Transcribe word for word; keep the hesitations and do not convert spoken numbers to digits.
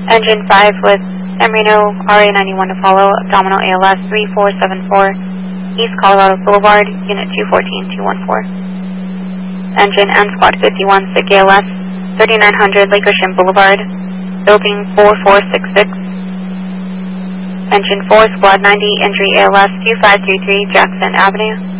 Engine five with San Marino R A ninety-one to follow, abdominal A L S three four seven four, East Colorado Boulevard, Unit two fourteen two one four. Engine N Squad fifty-one, sick A L S thirty-nine hundred Lake Ocean Boulevard, building four four six six. Engine four, Squad ninety, entry A L S two five three three, Jackson Avenue.